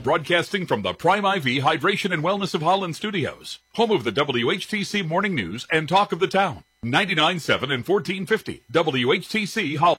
broadcasting from the Prime IV Hydration and Wellness of Holland studios, home of the WHTC Morning News and Talk of the Town. 99.7 and 1450 WHTC Holland.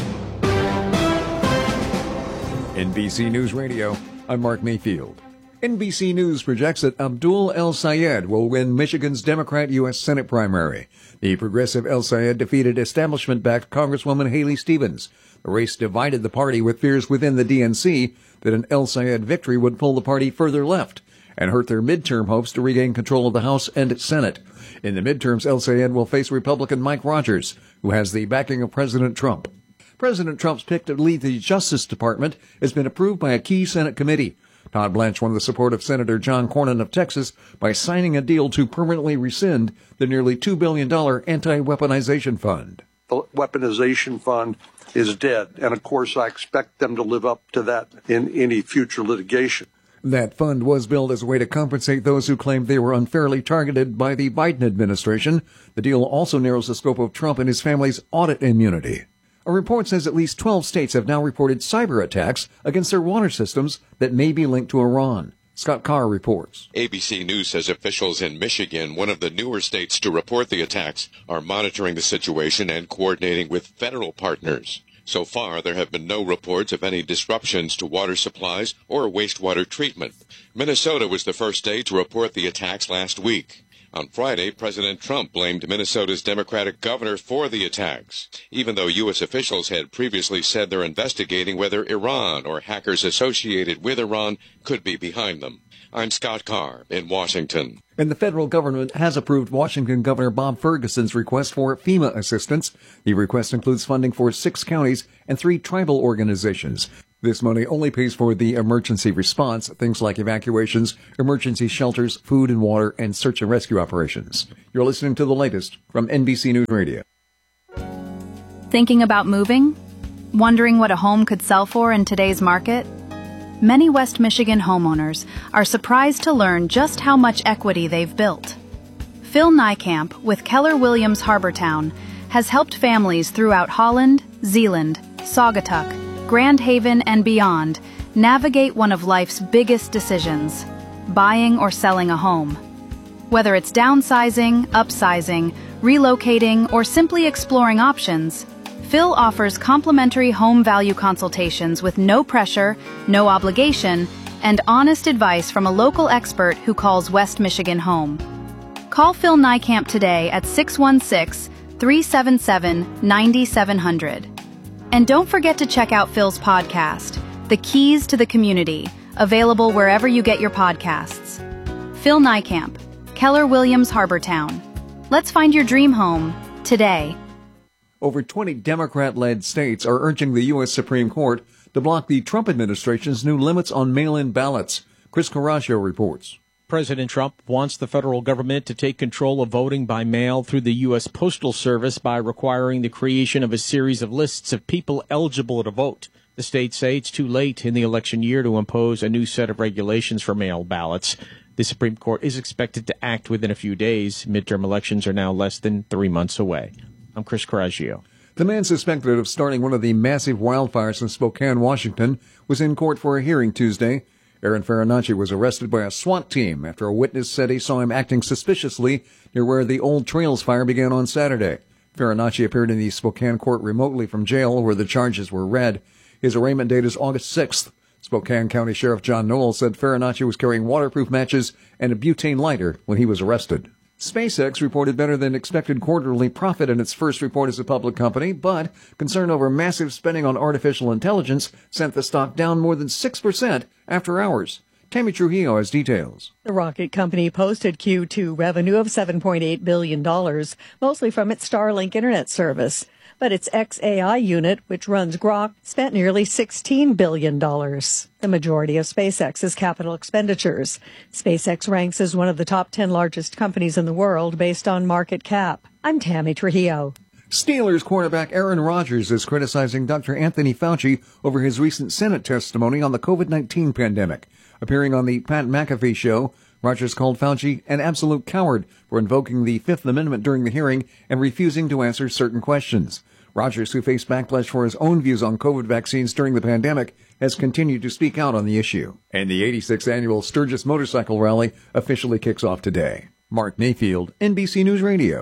NBC News Radio, I'm Mark Mayfield. NBC News projects that Abdul El-Sayed will win Michigan's Democrat U.S. Senate primary. The progressive El-Sayed defeated establishment-backed Congresswoman Haley Stevens. The race divided the party with fears within the DNC that an El-Sayed victory would pull the party further left and hurt their midterm hopes to regain control of the House and Senate. In the midterms, El-Sayed will face Republican Mike Rogers, who has the backing of President Trump. President Trump's pick to lead the Justice Department has been approved by a key Senate committee. Todd Blanche won the support of Senator John Cornyn of Texas by signing a deal to permanently rescind the nearly $2 billion anti-weaponization fund. The weaponization fund is dead, and of course I expect them to live up to that in any future litigation. That fund was built as a way to compensate those who claimed they were unfairly targeted by the Biden administration. The deal also narrows the scope of Trump and his family's audit immunity. A report says at least 12 states have now reported cyber attacks against their water systems that may be linked to Iran. Scott Carr reports. ABC News says officials in Michigan, one of the newer states to report the attacks, are monitoring the situation and coordinating with federal partners. So far, there have been no reports of any disruptions to water supplies or wastewater treatment. Minnesota was the first state to report the attacks last week. On Friday, President Trump blamed Minnesota's Democratic governor for the attacks, even though U.S. officials had previously said they're investigating whether Iran or hackers associated with Iran could be behind them. I'm Scott Carr in Washington. And the federal government has approved Washington Governor Bob Ferguson's request for FEMA assistance. The request includes funding for 6 counties and 3 tribal organizations. This money only pays for the emergency response, things like evacuations, emergency shelters, food and water, and search and rescue operations. You're listening to the latest from NBC News Radio. Thinking about moving? Wondering what a home could sell for in today's market? Many West Michigan homeowners are surprised to learn just how much equity they've built. Phil Niekamp with Keller Williams Harbortown has helped families throughout Holland, Zeeland, Saugatuck, Grand Haven, and beyond navigate one of life's biggest decisions, buying or selling a home. Whether it's downsizing, upsizing, relocating, or simply exploring options, Phil offers complimentary home value consultations with no pressure, no obligation, and honest advice from a local expert who calls West Michigan home. Call Phil Niekamp today at 616-377-9700. And don't forget to check out Phil's podcast, The Keys to the Community, available wherever you get your podcasts. Phil Niekamp, Keller Williams Harbortown. Let's find your dream home today. Over 20 Democrat-led states are urging the U.S. Supreme Court to block the Trump administration's new limits on mail-in ballots. Chris Carrasco reports. President Trump wants the federal government to take control of voting by mail through the U.S. Postal Service by requiring the creation of a series of lists of people eligible to vote. The states say it's too late in the election year to impose a new set of regulations for mail ballots. The Supreme Court is expected to act within a few days. Midterm elections are now less than 3 months away. I'm Chris Carrasco. The man suspected of starting one of the massive wildfires in Spokane, Washington, was in court for a hearing Tuesday. Aaron Farinacci was arrested by a SWAT team after a witness said he saw him acting suspiciously near where the Old Trails fire began on Saturday. Farinacci appeared in the Spokane court remotely from jail where the charges were read. His arraignment date is August 6th. Spokane County Sheriff John Noel said Farinacci was carrying waterproof matches and a butane lighter when he was arrested. SpaceX reported better than expected quarterly profit in its first report as a public company, but concern over massive spending on artificial intelligence sent the stock down more than 6% after hours. Tammy Trujillo has details. The rocket company posted Q2 revenue of $7.8 billion, mostly from its Starlink internet service. But its xAI unit, which runs Grok, spent nearly $16 billion, the majority of SpaceX's capital expenditures. SpaceX ranks as one of the top 10 largest companies in the world based on market cap. I'm Tammy Trujillo. Steelers quarterback Aaron Rodgers is criticizing Dr. Anthony Fauci over his recent Senate testimony on the COVID-19 pandemic. Appearing on the Pat McAfee show, Rodgers called Fauci an absolute coward for invoking the Fifth Amendment during the hearing and refusing to answer certain questions. Rogers, who faced backlash for his own views on COVID vaccines during the pandemic, has continued to speak out on the issue. And the 86th annual Sturgis Motorcycle Rally officially kicks off today. Mark Mayfield, NBC News Radio.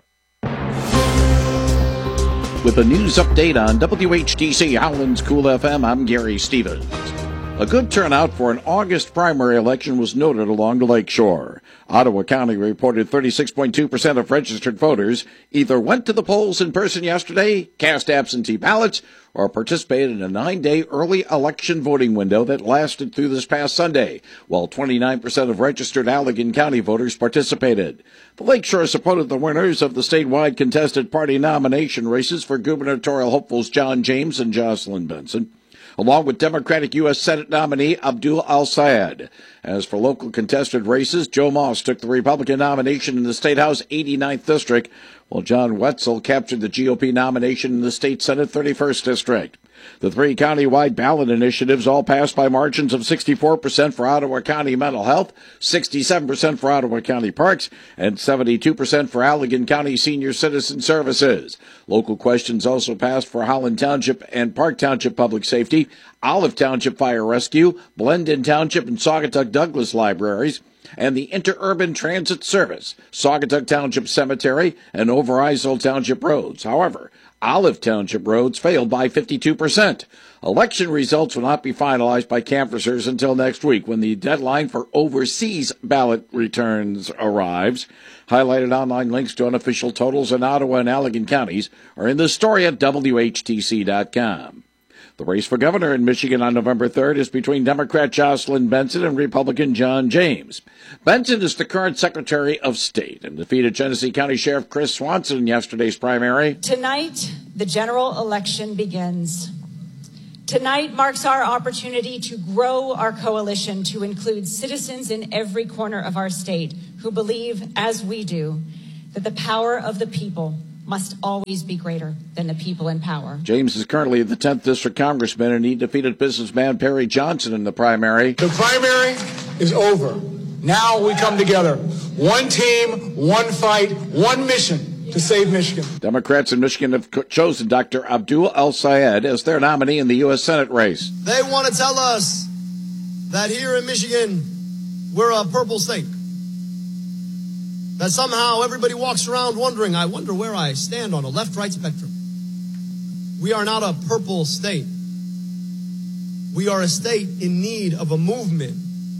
With a news update on WHTC Howland's Cool FM, I'm Gary Stevens. A good turnout for an August primary election was noted along the lakeshore. Ottawa County reported 36.2% of registered voters either went to the polls in person yesterday, cast absentee ballots, or participated in a 9-day early election voting window that lasted through this past Sunday, while 29% of registered Allegan County voters participated. The Lakeshore supported the winners of the statewide contested party nomination races for gubernatorial hopefuls John James and Jocelyn Benson, along with Democratic U.S. Senate nominee Abdul Al-Sayed. As for local contested races, Joe Moss took the Republican nomination in the State House 89th District, while John Wetzel captured the GOP nomination in the State Senate 31st District. The three county-wide ballot initiatives all passed by margins of 64% for Ottawa County Mental Health, 67% for Ottawa County Parks, and 72% for Allegan County Senior Citizen Services. Local questions also passed for Holland Township and Park Township Public Safety, Olive Township Fire Rescue, Blendon Township and Saugatuck Douglas Libraries, and the Interurban Transit Service, Saugatuck Township Cemetery, and Overijssel Township Roads. However, Olive Township roads failed by 52%. Election results will not be finalized by canvassers until next week, when the deadline for overseas ballot returns arrives. Highlighted online links to unofficial totals in Ottawa and Allegan counties are in the story at WHTC.com. The race for governor in Michigan on November 3rd is between Democrat Jocelyn Benson and Republican John James. Benson is the current Secretary of State and defeated Genesee County Sheriff Chris Swanson in yesterday's primary. Tonight, the general election begins. Tonight marks our opportunity to grow our coalition to include citizens in every corner of our state who believe, as we do, that the power of the people must always be greater than the people in power. James is currently the 10th District Congressman, and he defeated businessman Perry Johnson in the primary. The primary is over. Now we come together. One team, one fight, one mission to save Michigan. Democrats in Michigan have chosen Dr. Abdul Al-Sayed as their nominee in the U.S. Senate race. They want to tell us that here in Michigan, we're a purple state. That somehow everybody walks around wondering, I wonder where I stand on a left-right spectrum. We are not a purple state. We are a state in need of a movement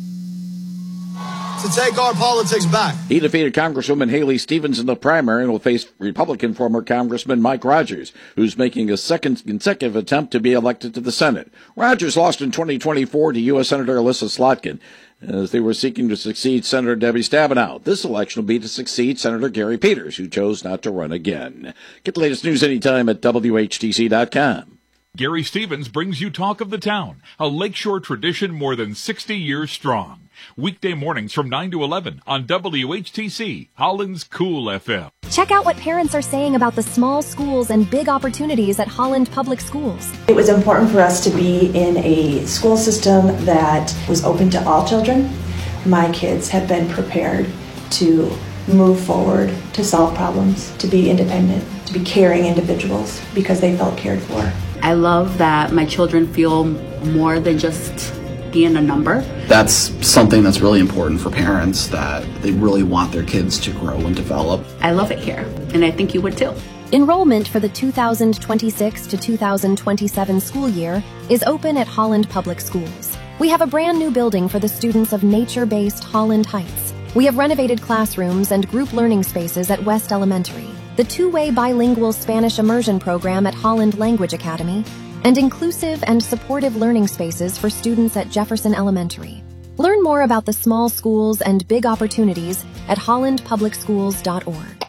to take our politics back. He defeated Congresswoman Haley Stevens in the primary and will face Republican former Congressman Mike Rogers, who's making a second consecutive attempt to be elected to the Senate. Rogers lost in 2024 to U.S. Senator Alyssa Slotkin, as they were seeking to succeed Senator Debbie Stabenow. This election will be to succeed Senator Gary Peters, who chose not to run again. Get the latest news anytime at WHTC.com. Gary Stevens brings you Talk of the Town, a lakeshore tradition more than 60 years strong. Weekday mornings from 9 to 11 on WHTC, Holland's Cool FM. Check out what parents are saying about the small schools and big opportunities at Holland Public Schools. It was important for us to be in a school system that was open to all children. My kids have been prepared to move forward, to solve problems, to be independent, to be caring individuals because they felt cared for. I love that my children feel more than just being a number. That's something that's really important for parents, that they really want their kids to grow and develop. I love it here, and I think you would too. Enrollment for the 2026 to 2027 school year is open at Holland Public Schools. We have a brand new building for the students of nature-based Holland Heights. We have renovated classrooms and group learning spaces at West Elementary, the two-way bilingual Spanish immersion program at Holland Language Academy, and inclusive and supportive learning spaces for students at Jefferson Elementary. Learn more about the small schools and big opportunities at hollandpublicschools.org.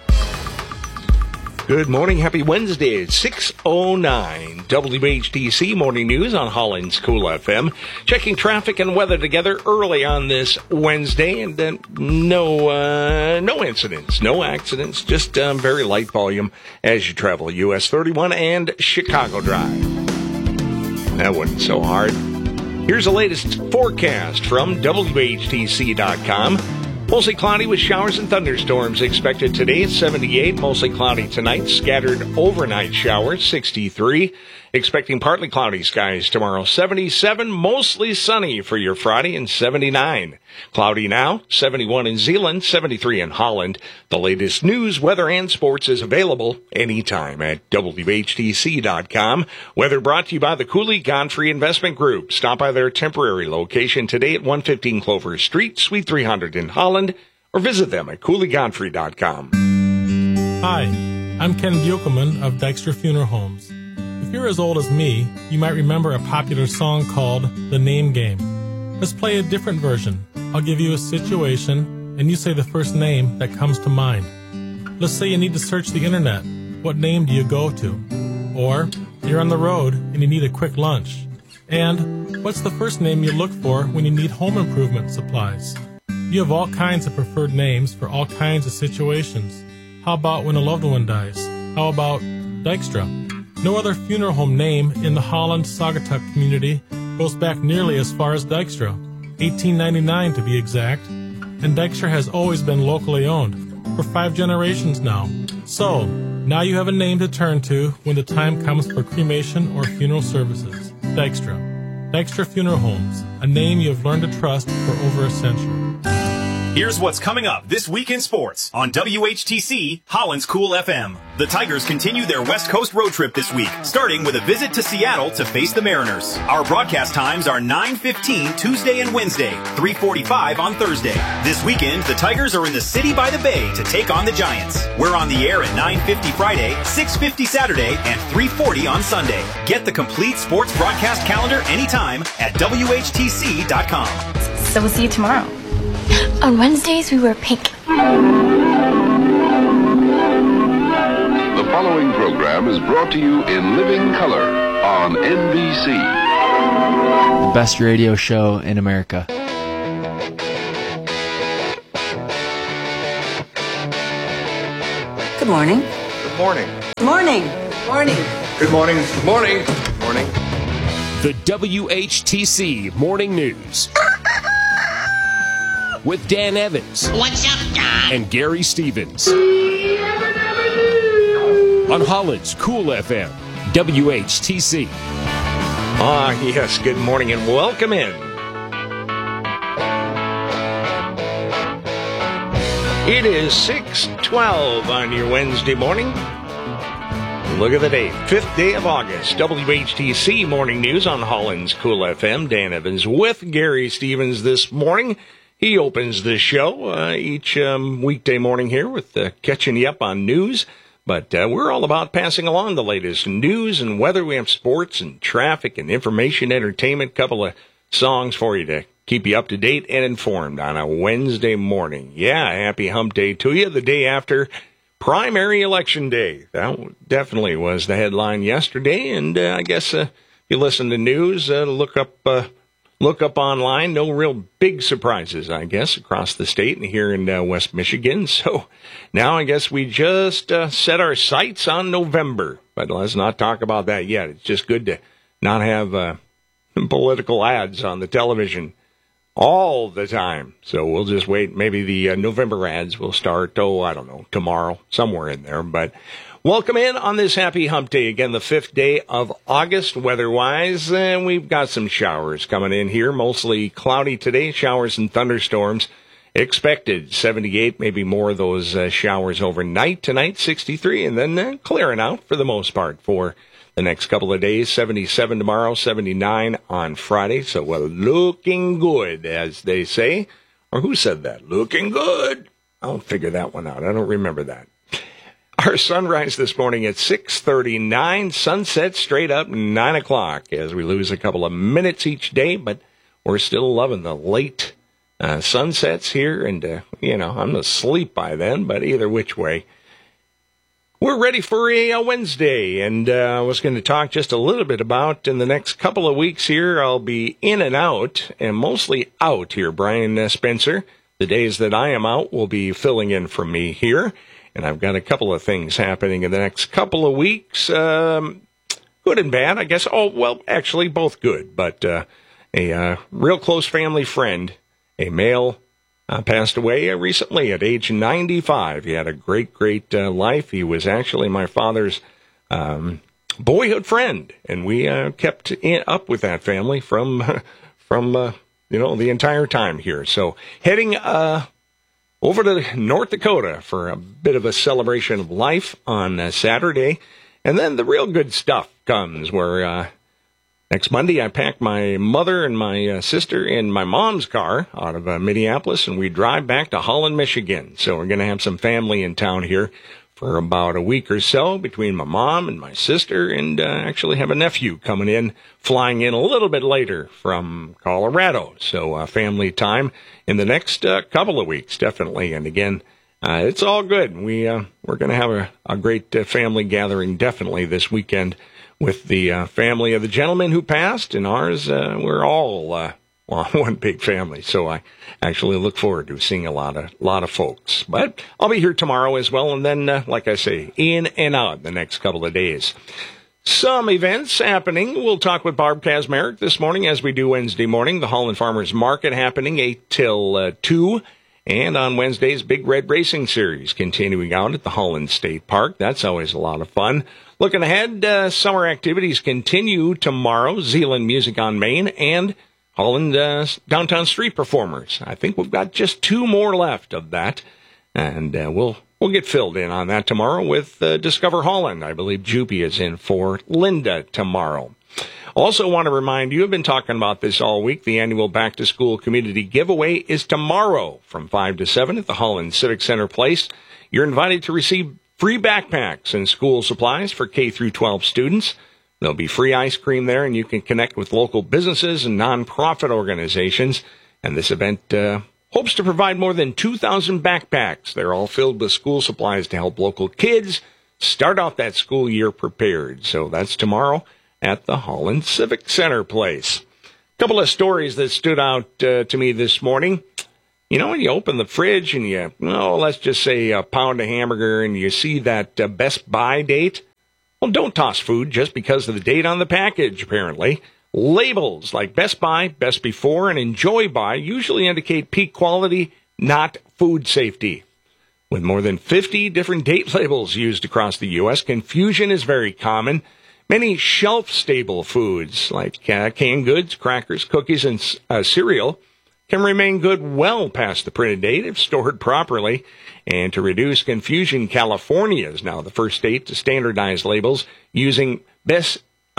Good morning. Happy Wednesday. It's 6:09. WHTC Morning News on Holland's Cool FM. Checking traffic and weather together early on this Wednesday, and then no incidents, no accidents, just very light volume as you travel US 31 and Chicago Drive. That wasn't so hard. Here's the latest forecast from WHTC.com. Mostly cloudy with showers and thunderstorms expected today at 78. Mostly cloudy tonight. Scattered overnight showers, 63. Expecting partly cloudy skies tomorrow, 77. Mostly sunny for your Friday, and 79. Cloudy now, 71 in Zeeland, 73 in Holland. The latest news, weather, and sports is available anytime at WHTC.com. Weather brought to you by the Cooley Godfrey Investment Group. Stop by their temporary location today at 115 Clover Street, Suite 300 in Holland, or visit them at CooleyGodfrey.com. Hi, I'm Ken Buchelman of Dykstra Funeral Homes. If you're as old as me, you might remember a popular song called The Name Game. Let's play a different version. I'll give you a situation, and you say the first name that comes to mind. Let's say you need to search the internet. What name do you go to? Or you're on the road and you need a quick lunch. And what's the first name you look for when you need home improvement supplies? You have all kinds of preferred names for all kinds of situations. How about when a loved one dies? How about Dykstra? No other funeral home name in the Holland-Saugatuck community goes back nearly as far as Dykstra, 1899 to be exact, and Dykstra has always been locally owned, for 5 generations now. So, now you have a name to turn to when the time comes for cremation or funeral services. Dykstra. Dykstra Funeral Homes, a name you have learned to trust for over a century. Here's what's coming up this week in sports on WHTC Holland's Cool FM. The Tigers continue their West Coast road trip this week, starting with a visit to Seattle to face the Mariners. Our broadcast times are 9:15 Tuesday and Wednesday, 3:45 on Thursday. This weekend, the Tigers are in the city by the bay to take on the Giants. We're on the air at 9:50 Friday, 6:50 Saturday, and 3:40 on Sunday. Get the complete sports broadcast calendar anytime at WHTC.com. So we'll see you tomorrow. On Wednesdays, we wear pink. The following program is brought to you in living color on NBC. The best radio show in America. Good morning. Good morning. Good morning. Good morning. Good morning. Good morning. Good morning. The WHTC Morning News. With Dan Evans. What's up, Don? And Gary Stevens. On Holland's Cool FM, WHTC. Yes, good morning and welcome in. It is 6:12 on your Wednesday morning. Look at the date, 5th day of August. WHTC Morning News on Holland's Cool FM. Dan Evans with Gary Stevens this morning. He opens the show each weekday morning here with catching you up on news. But we're all about passing along the latest news and weather. We have sports and traffic and information, entertainment, couple of songs for you to keep you up to date and informed on a Wednesday morning. Yeah, happy hump day to you, the day after primary election day. That definitely was the headline yesterday. And I guess if you listen to news, look up online. No real big surprises, I guess, across the state and here in West Michigan. So now I guess we just set our sights on November. But let's not talk about that yet. It's just good to not have political ads on the television all the time. So we'll just wait. Maybe the November ads will start, I don't know, tomorrow, somewhere in there. But welcome in on this happy hump day. Again, the 5th day of August, weather-wise. And we've got some showers coming in here. Mostly cloudy today, showers and thunderstorms expected. 78, maybe more of those showers overnight. Tonight, 63, and then clearing out for the most part for the next couple of days. 77 tomorrow, 79 on Friday. So, well, looking good, as they say. Or who said that? Looking good. I'll figure that one out. I don't remember that. Our sunrise this morning at 6:39, sunset straight up 9 o'clock as we lose a couple of minutes each day, but we're still loving the late sunsets here, and, I'm asleep by then, but either which way. We're ready for a Wednesday, and I was going to talk just a little bit about in the next couple of weeks here. I'll be in and out, and mostly out here, Brian Spencer. The days that I am out will be filling in for me here. And I've got a couple of things happening in the next couple of weeks, good and bad, I guess. Oh, well, actually, both good. But a real close family friend, a male passed away recently at age 95. He had a great life. He was actually my father's boyhood friend, and we kept up with that family from the entire time here. So heading over to North Dakota for a bit of a celebration of life on Saturday, and then the real good stuff comes where next Monday I pack my mother and my sister in my mom's car out of Minneapolis, and we drive back to Holland, Michigan. So we're going to have some family in town here for about a week or so between my mom and my sister, and actually have a nephew flying in a little bit later from Colorado. So family time in the next couple of weeks, definitely. And again, it's all good. We're going to have a great family gathering definitely this weekend with the family of the gentleman who passed, and ours. We're all one big family, so I actually look forward to seeing a lot of folks. But I'll be here tomorrow as well, and then, like I say, in and out the next couple of days. Some events happening. We'll talk with Barb Kazmarek this morning, as we do Wednesday morning. The Holland Farmers Market happening 8 till 2. And on Wednesday's Big Red Racing Series continuing out at the Holland State Park. That's always a lot of fun. Looking ahead, summer activities continue tomorrow. Zeeland Music on Main and Holland Downtown Street Performers. I think we've got just 2 more left of that, and we'll get filled in on that tomorrow with Discover Holland. I believe Jupy is in for Linda tomorrow. Also want to remind you, I've been talking about this all week, the annual Back to School Community Giveaway is tomorrow from 5 to 7 at the Holland Civic Center Place. You're invited to receive free backpacks and school supplies for K through 12 students. There'll be free ice cream there, and you can connect with local businesses and nonprofit organizations. And this event hopes to provide more than 2,000 backpacks. They're all filled with school supplies to help local kids start out that school year prepared. So that's tomorrow at the Holland Civic Center Place. A couple of stories that stood out to me this morning. You know, when you open the fridge and let's just say a pound of hamburger, and you see that Best Buy date. Well, don't toss food just because of the date on the package, apparently. Labels like Best Buy, Best Before, and Enjoy By usually indicate peak quality, not food safety. With more than 50 different date labels used across the U.S., confusion is very common. Many shelf-stable foods like canned goods, crackers, cookies, and cereal can remain good well past the printed date if stored properly. And to reduce confusion, California is now the first state to standardize labels using best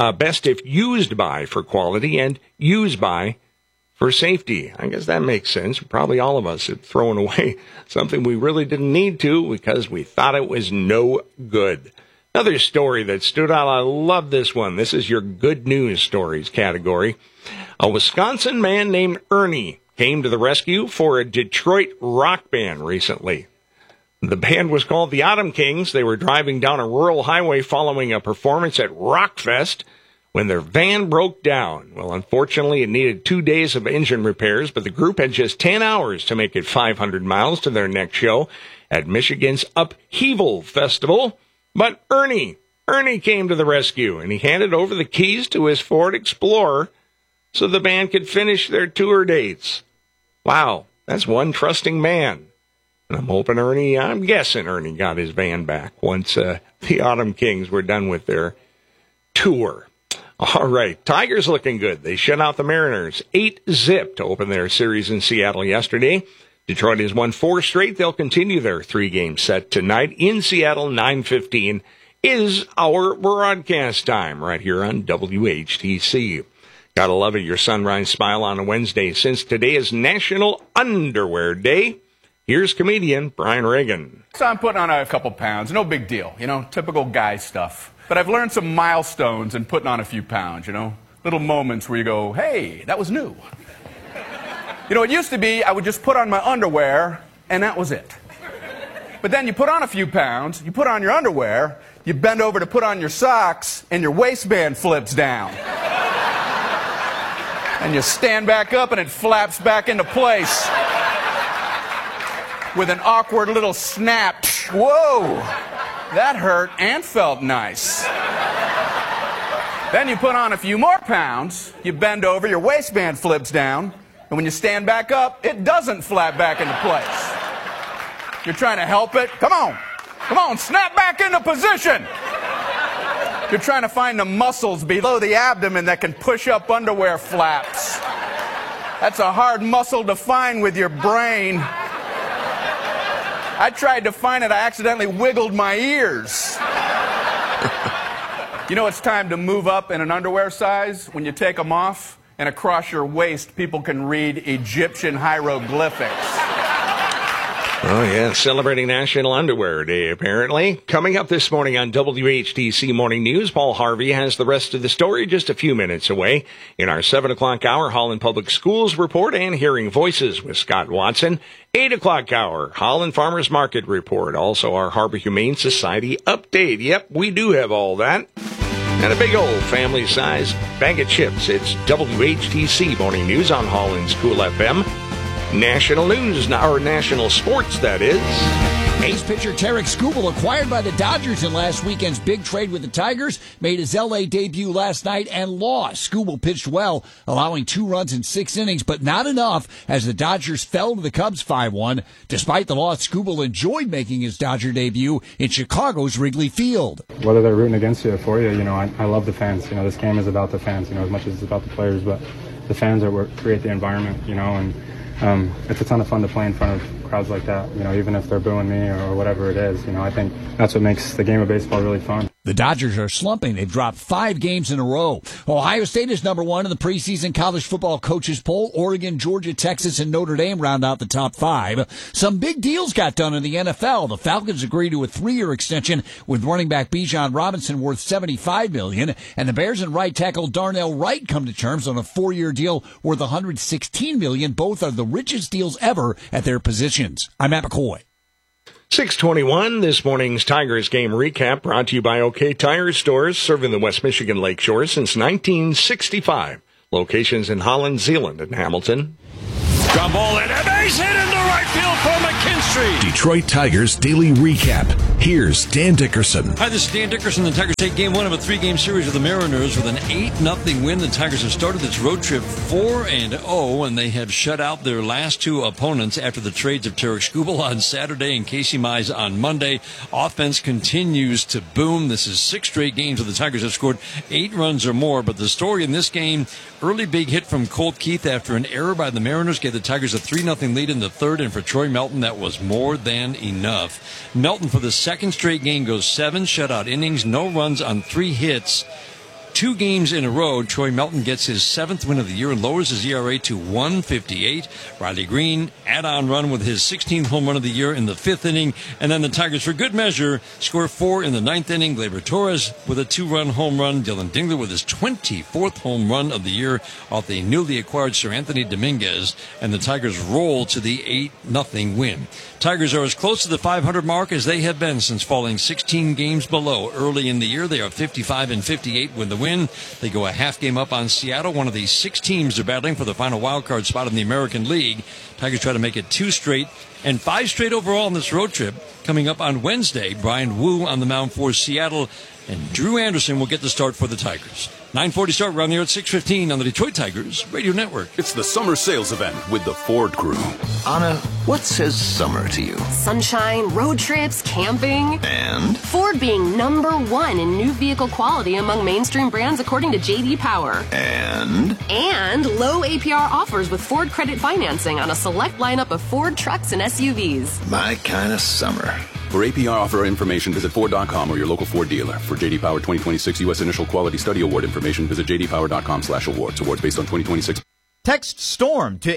if used by for quality and use by for safety. I guess that makes sense. Probably all of us have thrown away something we really didn't need to because we thought it was no good. Another story that stood out, I love this one. This is your good news stories category. A Wisconsin man named Ernie came to the rescue for a Detroit rock band recently. The band was called the Autumn Kings. They were driving down a rural highway following a performance at Rockfest when their van broke down. Well, unfortunately, it needed 2 days of engine repairs, but the group had just 10 hours to make it 500 miles to their next show at Michigan's Upheaval Festival. But Ernie came to the rescue, and he handed over the keys to his Ford Explorer so the band could finish their tour dates. Wow, that's one trusting man. And I'm guessing Ernie got his van back once the Autumn Kings were done with their tour. All right, Tigers looking good. They shut out the Mariners 8-0 to open their series in Seattle yesterday. Detroit has won 4 straight. They'll continue their 3-game set tonight in Seattle. 9:15 is our broadcast time right here on WHTC. Gotta love it, your sunrise smile on a Wednesday, since today is National Underwear Day. Here's comedian Brian Reagan. So I'm putting on a couple pounds. No big deal, typical guy stuff. But I've learned some milestones in putting on a few pounds, little moments where you go, hey, that was new. It used to be I would just put on my underwear, and that was it. But then you put on a few pounds, you put on your underwear, you bend over to put on your socks, and your waistband flips down. And you stand back up, and it flaps back into place with an awkward little snap. Whoa, that hurt and felt nice. Then you put on a few more pounds, you bend over, your waistband flips down, And when you stand back up, it doesn't flap back into place. You're trying to help it. Come on. Come on, snap back into position. You're trying to find the muscles below the abdomen that can push up underwear flaps. That's a hard muscle to find with your brain. I tried to find it. I accidentally wiggled my ears. You know it's time to move up in an underwear size when you take them off, and across your waist people can read Egyptian hieroglyphics. Oh, yeah, celebrating National Underwear Day, apparently. Coming up this morning on WHTC Morning News, Paul Harvey has the rest of the story just a few minutes away. In our 7 o'clock hour, Holland Public Schools report and Hearing Voices with Scott Watson. 8 o'clock hour, Holland Farmers Market report. Also our Harbor Humane Society update. Yep, we do have all that. And a big old family-size bag of chips. It's WHTC Morning News on Holland's Cool FM. National news, or national sports, that is. Ace pitcher Tarik Skubal, acquired by the Dodgers in last weekend's big trade with the Tigers, made his L.A. debut last night and lost. Skubal pitched well, allowing 2 runs in 6 innings, but not enough as the Dodgers fell to the Cubs 5-1. Despite the loss, Skubal enjoyed making his Dodger debut in Chicago's Wrigley Field. Whether they're rooting against you or for you, I love the fans. This game is about the fans, as much as it's about the players, but the fans are what create the environment, and it's a ton of fun to play in front of crowds like that, even if they're booing me or whatever it is. I think that's what makes the game of baseball really fun. The Dodgers are slumping. They've dropped 5 games in a row. Ohio State is number 1 in the preseason college football coaches poll. Oregon, Georgia, Texas, and Notre Dame round out the top 5. Some big deals got done in the NFL. The Falcons agreed to a 3-year extension with running back Bijan Robinson worth $75 million, and the Bears and right tackle Darnell Wright come to terms on a 4-year deal worth $116 million. Both are the richest deals ever at their positions. I'm Matt McCoy. 6:21, this morning's Tigers game recap brought to you by OK Tire Stores, serving the West Michigan Lakeshore since 1965. Locations in Holland, Zeeland, and Hamilton. Ground ball and a base hit into right field for McKinstry. Detroit Tigers Daily Recap. Here's Dan Dickerson. Hi, this is Dan Dickerson. The Tigers take game 1 of a 3-game series with the Mariners with an 8-0 win. The Tigers have started this road trip 4-0, and they have shut out their last 2 opponents after the trades of Tarik Skubal on Saturday and Casey Mize on Monday. Offense continues to boom. This is 6 straight games where the Tigers have scored 8 runs or more, but the story in this game, early big hit from Colt Keith after an error by the Mariners gave the Tigers a 3-0 lead in the 3rd, and for Troy Melton, that was more than enough. Melton, for the 2nd straight game, goes 7 shutout innings, no runs on 3 hits. 2 games in a row, Troy Melton gets his 7th win of the year and lowers his ERA to 1.58. Riley Green, add-on run with his 16th home run of the year in the 5th inning. And then the Tigers, for good measure, score 4 in the 9th inning. Gleyber Torres with a 2-run home run. Dylan Dingler with his 24th home run of the year off the newly acquired Sir Anthony Dominguez. And the Tigers roll to the 8-0 win. Tigers are as close to the 500 mark as they have been since falling 16 games below early in the year. They are 55-58 with the win. They go a half game up on Seattle, one of the 6 teams are battling for the final wild card spot in the American League. Tigers try to make it 2 straight and 5 straight overall on this road trip. Coming up on Wednesday, Brian Wu on the mound for Seattle, and Drew Anderson will get the start for the Tigers. 9:40 start, around here at 6:15 on the Detroit Tigers Radio Network. It's the summer sales event with the Ford Crew. Anna, what says summer to you? Sunshine, road trips, camping. And? Ford being number 1 in new vehicle quality among mainstream brands according to J.D. Power. And? And low APR offers with Ford credit financing on a select lineup of Ford trucks and SUVs. My kind of summer. For APR offer information, visit Ford.com or your local Ford dealer. For J.D. Power 2026 U.S. Initial Quality Study Award information, visit jdpower.com/awards. Awards based on 2026. Text STORM to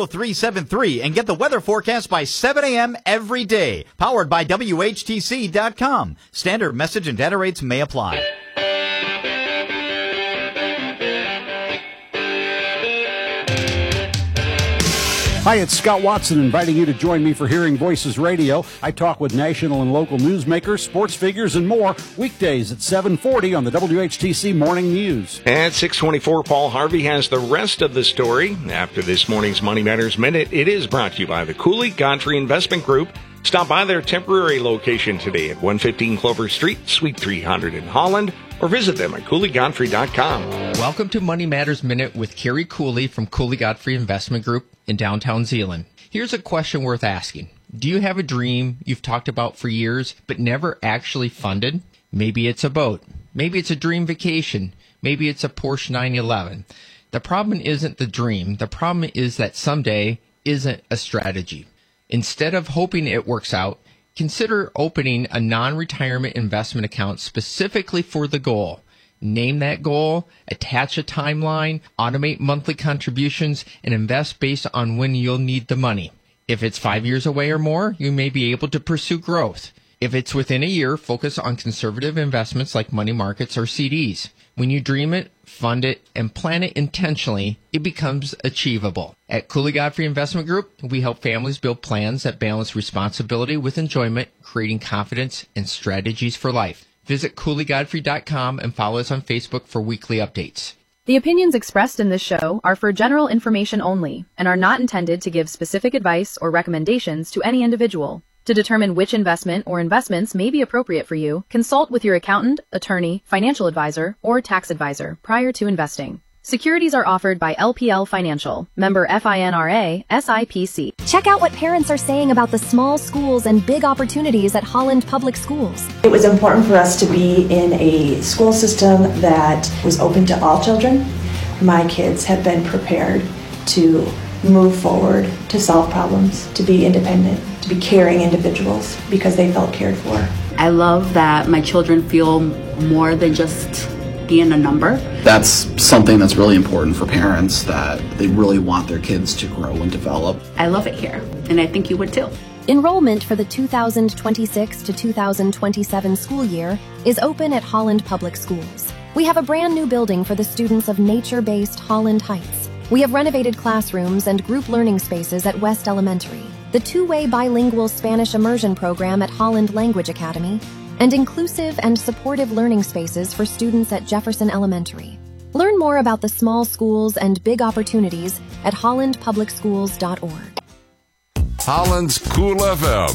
80373 and get the weather forecast by 7 a.m. every day. Powered by WHTC.com. Standard message and data rates may apply. Hi, it's Scott Watson inviting you to join me for Hearing Voices Radio. I talk with national and local newsmakers, sports figures, and more weekdays at 7:40 on the WHTC Morning News. At 6:24, Paul Harvey has the rest of the story. After this morning's Money Matters Minute, it is brought to you by the Cooley Godfrey Investment Group. Stop by their temporary location today at 115 Clover Street, Suite 300 in Holland, or visit them at CooleyGodfrey.com. Welcome to Money Matters Minute with Kerry Cooley from Cooley Godfrey Investment Group in downtown Zeeland. Here's a question worth asking. Do you have a dream you've talked about for years but never actually funded? Maybe it's a boat. Maybe it's a dream vacation. Maybe it's a Porsche 911. The problem isn't the dream. The problem is that someday isn't a strategy. Instead of hoping it works out, consider opening a non-retirement investment account specifically for the goal. Name that goal, attach a timeline, automate monthly contributions, and invest based on when you'll need the money. If it's 5 years away or more, you may be able to pursue growth. If it's within a year, focus on conservative investments like money markets or CDs. When you dream it, fund it, and plan it intentionally, it becomes achievable. At Cooley Godfrey Investment Group, we help families build plans that balance responsibility with enjoyment, creating confidence and strategies for life. Visit CooleyGodfrey.com and follow us on Facebook for weekly updates. The opinions expressed in this show are for general information only and are not intended to give specific advice or recommendations to any individual. To determine which investment or investments may be appropriate for you, consult with your accountant, attorney, financial advisor, or tax advisor prior to investing. Securities are offered by LPL Financial, member FINRA, SIPC. Check out what parents are saying about the small schools and big opportunities at Holland Public Schools. It was important for us to be in a school system that was open to all children. My kids have been prepared to move forward, to solve problems, to be independent, to be caring individuals because they felt cared for. I love that my children feel more than just being a number. That's something that's really important for parents, that they really want their kids to grow and develop. I love it here, and I think you would too. Enrollment for the 2026 to 2027 school year is open at Holland Public Schools. We have a brand new building for the students of nature-based Holland Heights. We have renovated classrooms and group learning spaces at West Elementary, the two-way bilingual Spanish immersion program at Holland Language Academy, and inclusive and supportive learning spaces for students at Jefferson Elementary. Learn more about the small schools and big opportunities at hollandpublicschools.org. Holland's Cool FM,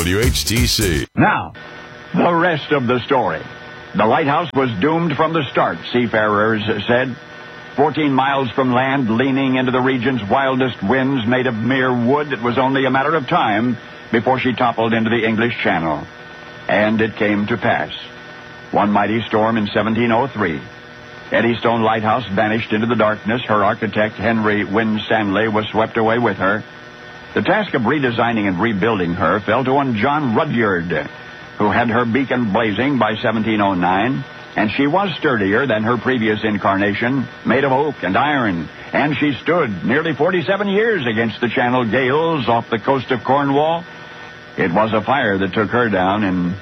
WHTC. Now, the rest of the story. The lighthouse was doomed from the start, seafarers said. 14 miles from land, leaning into the region's wildest winds made of mere wood, it was only a matter of time before she toppled into the English Channel. And it came to pass. One mighty storm in 1703. Eddystone Lighthouse vanished into the darkness. Her architect, Henry Winstanley, was swept away with her. The task of redesigning and rebuilding her fell to one John Rudyard, who had her beacon blazing by 1709. And she was sturdier than her previous incarnation, made of oak and iron, and she stood nearly 47 years against the Channel gales off the coast of Cornwall. It was a fire that took her down in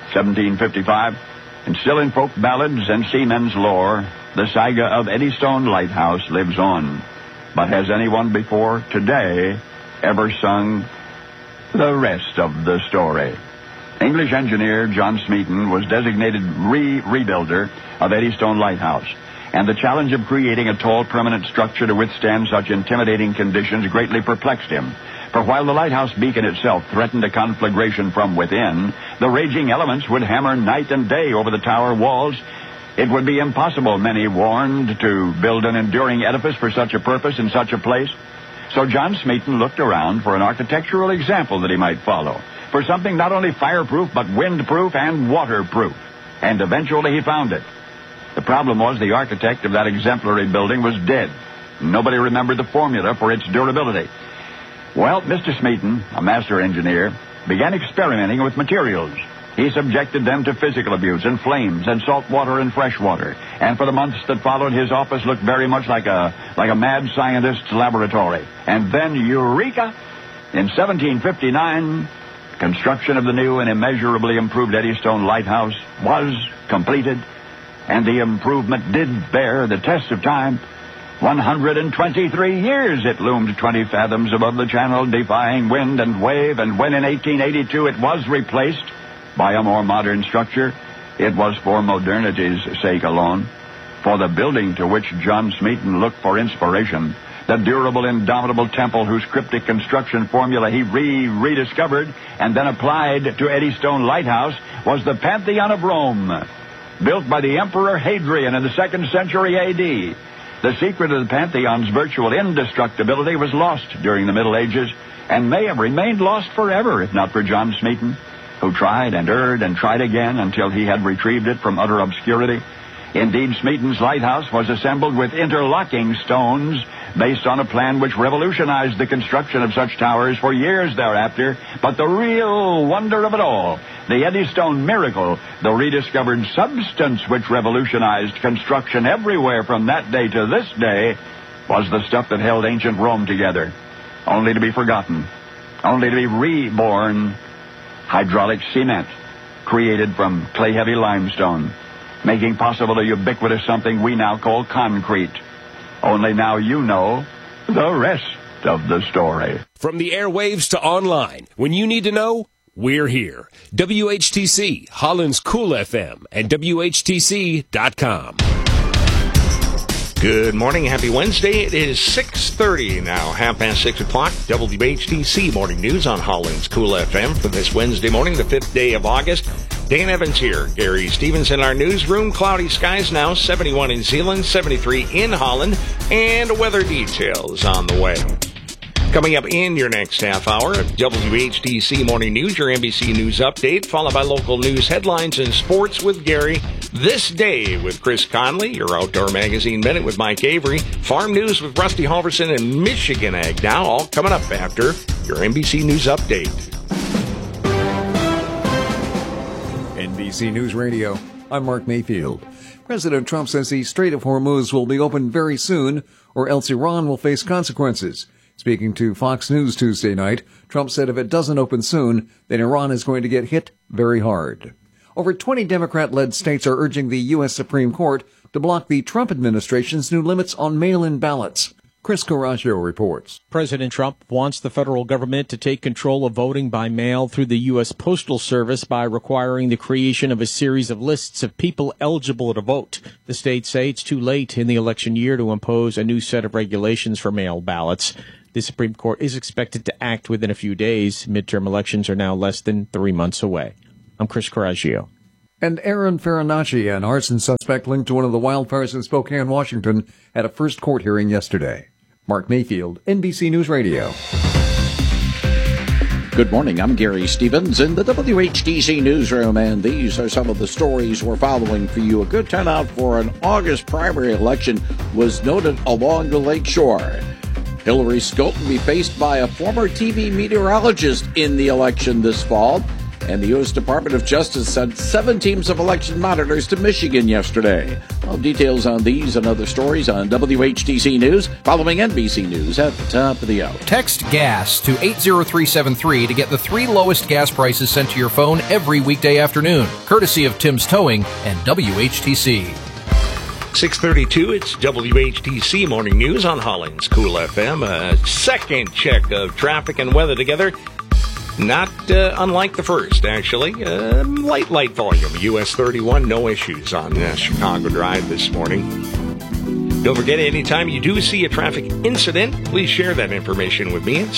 1755, and still in folk ballads and seamen's lore, the saga of Eddystone Lighthouse lives on. But has anyone before today ever sung the rest of the story? English engineer John Smeaton was designated rebuilder of Eddystone Lighthouse, and the challenge of creating a tall, permanent structure to withstand such intimidating conditions greatly perplexed him. For while the lighthouse beacon itself threatened a conflagration from within, the raging elements would hammer night and day over the tower walls. It would be impossible, many warned, to build an enduring edifice for such a purpose in such a place. So John Smeaton looked around for an architectural example that he might follow, for something not only fireproof but windproof and waterproof. And eventually he found it. The problem was the architect of that exemplary building was dead. Nobody remembered the formula for its durability. Well, Mr. Smeaton, a master engineer, began experimenting with materials. He subjected them to physical abuse and flames and salt water and fresh water. And for the months that followed, his office looked very much like a mad scientist's laboratory. And then, eureka! In 1759, construction of the new and immeasurably improved Eddystone Lighthouse was completed, and the improvement did bear the test of time. 123 years it loomed 20 fathoms above the channel, defying wind and wave, and when in 1882 it was replaced by a more modern structure, it was for modernity's sake alone. For the building to which John Smeaton looked for inspiration, the durable, indomitable temple whose cryptic construction formula he rediscovered and then applied to Eddystone Lighthouse, was the Pantheon of Rome. built by the Emperor Hadrian in the 2nd century A.D. The secret of the Pantheon's virtual indestructibility was lost during the Middle Ages and may have remained lost forever if not for John Smeaton, who tried and erred and tried again until he had retrieved it from utter obscurity. Indeed, Smeaton's lighthouse was assembled with interlocking stones based on a plan which revolutionized the construction of such towers for years thereafter. But the real wonder of it all, the Eddystone miracle, the rediscovered substance which revolutionized construction everywhere from that day to this day, was the stuff that held ancient Rome together, only to be forgotten, only to be reborn: hydraulic cement, created from clay-heavy limestone, making possible the ubiquitous something we now call concrete. Only now you know the rest of the story. From the airwaves to online, when you need to know, we're here. WHTC, Holland's Cool FM, and WHTC.com. Good morning. Happy Wednesday. It is 6:30 now, 6:30 o'clock. WHTC Morning News on Holland's Cool FM for this Wednesday morning, the 5th day of August. Dan Evans here. Gary Stevens in our newsroom. Cloudy skies now, 71 in Zeeland, 73 in Holland, and weather details on the way. Coming up in your next half hour, WHTC Morning News, your NBC News update, followed by local news headlines and sports with Gary. This Day with Chris Conley, your Outdoor Magazine Minute with Mike Avery, Farm News with Rusty Halverson, and Michigan Ag Now, all coming up after your NBC News update. NBC News Radio, I'm Mark Mayfield. President Trump says the Strait of Hormuz will be opened very soon, or else Iran will face consequences. Speaking to Fox News Tuesday night, Trump said if it doesn't open soon, then Iran is going to get hit very hard. Over 20 Democrat-led states are urging the U.S. Supreme Court to block the Trump administration's new limits on mail-in ballots. Chris Coraggio reports. President Trump wants the federal government to take control of voting by mail through the U.S. Postal Service by requiring the creation of a series of lists of people eligible to vote. The states say it's too late in the election year to impose a new set of regulations for mail ballots. The Supreme Court is expected to act within a few days. Midterm elections are now less than 3 months away. I'm Chris Coraggio. And Aaron Farinacci, an arson suspect linked to one of the wildfires in Spokane, Washington, had a first court hearing yesterday. Mark Mayfield, NBC News Radio. Good morning, I'm Gary Stevens in the WHTC newsroom, and these are some of the stories we're following for you. A good turnout for an August primary election was noted along the lake shore. Hillary Scott will be faced by a former TV meteorologist in the election this fall. And the U.S. Department of Justice sent 7 teams of election monitors to Michigan yesterday. All details on these and other stories on WHTC News, following NBC News at the top of the hour. Text GAS to 80373 to get the 3 lowest gas prices sent to your phone every weekday afternoon, courtesy of Tim's Towing and WHTC. 6:32, it's WHTC Morning News on Holland's Cool FM. A second check of traffic and weather together. Not unlike the first, actually. Light volume. US 31, no issues on Chicago Drive this morning. Don't forget, anytime you do see a traffic incident, please share that information with me at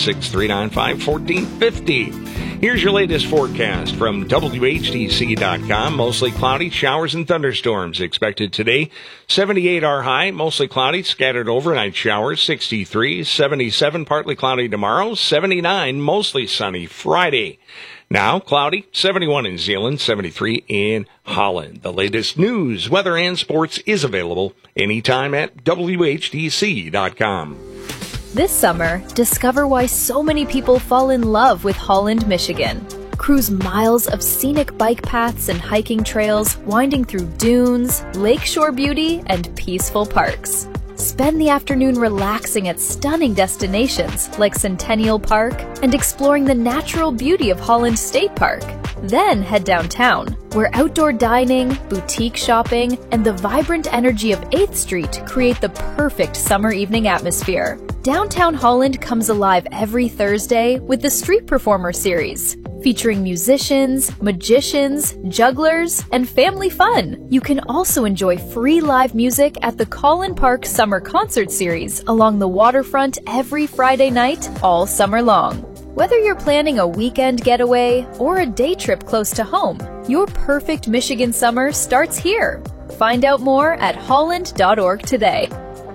616-395-1450. Here's your latest forecast from WHTC.com. Mostly cloudy, showers and thunderstorms expected today. 78 our high, mostly cloudy, scattered overnight showers. 63, 77 partly cloudy tomorrow. 79 mostly sunny Friday. Now, cloudy, 71 in Zeeland, 73 in Holland. The latest news, weather, and sports is available anytime at WHTC.com. This summer, discover why so many people fall in love with Holland, Michigan. Cruise miles of scenic bike paths and hiking trails, winding through dunes, lakeshore beauty, and peaceful parks. Spend the afternoon relaxing at stunning destinations like Centennial Park and exploring the natural beauty of Holland State Park. Then head downtown, where outdoor dining, boutique shopping, and the vibrant energy of 8th Street create the perfect summer evening atmosphere. Downtown Holland comes alive every Thursday with the Street Performer series, featuring musicians, magicians, jugglers, and family fun. You can also enjoy free live music at the Collin Park Summer Concert Series along the waterfront every Friday night all summer long. Whether you're planning a weekend getaway or a day trip close to home, your perfect Michigan summer starts here. Find out more at holland.org today.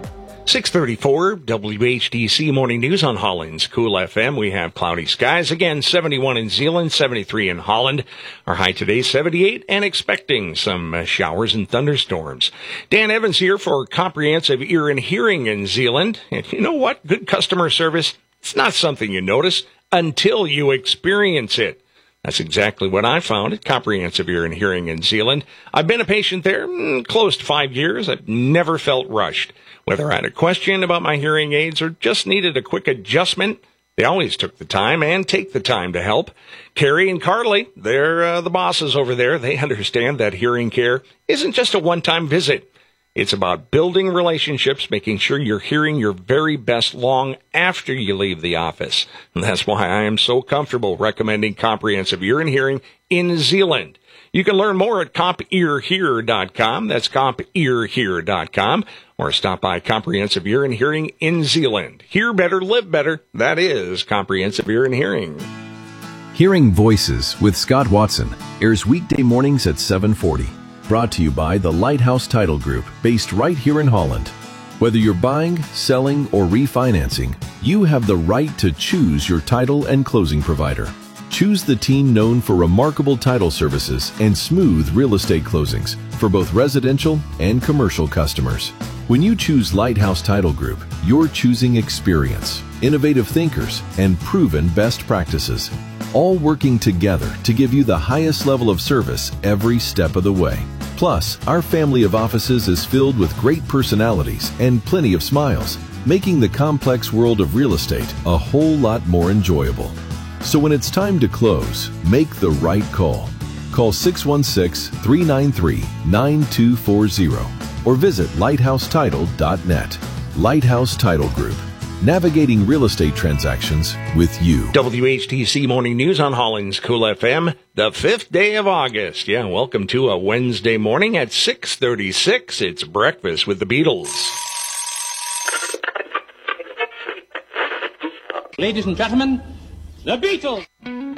634 WHTC Morning News on Holland's Cool FM. We have cloudy skies. Again, 71 in Zeeland, 73 in Holland. Our high today, 78, and expecting some showers and thunderstorms. Dan Evans here for Comprehensive Ear and Hearing in Zeeland. And you know what? Good customer service, it's not something you notice until you experience it. That's exactly what I found at Comprehensive Ear and Hearing in Zeeland. I've been a patient there close to 5 years. I've never felt rushed. Whether I had a question about my hearing aids or just needed a quick adjustment, they always took the time and take the time to help. Carrie and Carly, they're the bosses over there. They understand that hearing care isn't just a one-time visit. It's about building relationships, making sure you're hearing your very best long after you leave the office. And that's why I am so comfortable recommending Comprehensive Ear and Hearing in Zeeland. You can learn more at CompEarHear.com. That's CompEarHear.com. Or stop by Comprehensive Ear and Hearing in Zeeland. Hear better, live better. That is Comprehensive Ear and Hearing. Hearing Voices with Scott Watson airs weekday mornings at 7:40. Brought to you by the Lighthouse Title Group, based right here in Holland. Whether you're buying, selling, or refinancing, you have the right to choose your title and closing provider. Choose the team known for remarkable title services and smooth real estate closings for both residential and commercial customers. When you choose Lighthouse Title Group, you're choosing experience, innovative thinkers, and proven best practices, all working together to give you the highest level of service every step of the way. Plus, our family of offices is filled with great personalities and plenty of smiles, making the complex world of real estate a whole lot more enjoyable. So when it's time to close, make the right call. Call 616-393-9240 or visit lighthousetitle.net. Lighthouse Title Group, navigating real estate transactions with you. WHTC Morning News on Holland's Cool FM, the 5th day of August. Yeah, welcome to a Wednesday morning at 6:36. It's Breakfast with the Beatles. Ladies and gentlemen, the Beatles!